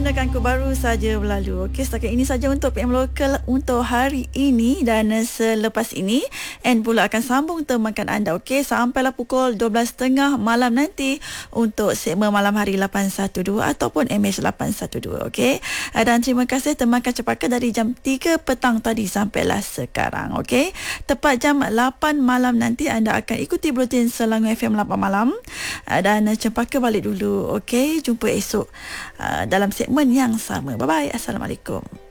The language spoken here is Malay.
Menekanku baru saja berlalu. Okey, setakat ini saja untuk PM Lokal untuk hari ini, dan selepas ini N pula akan sambung temakan anda, okey, sampailah pukul 12.30 malam nanti untuk segmen Malam Hari 812 ataupun MH812, okey. Dan terima kasih temakan cepaka dari jam 3 petang tadi sampailah sekarang, okey. Tepat jam 8 malam nanti anda akan ikuti buletin Selangor FM 8 malam, dan cepaka balik dulu, okey. Jumpa esok dalam segmen yang sama. Bye-bye. Assalamualaikum.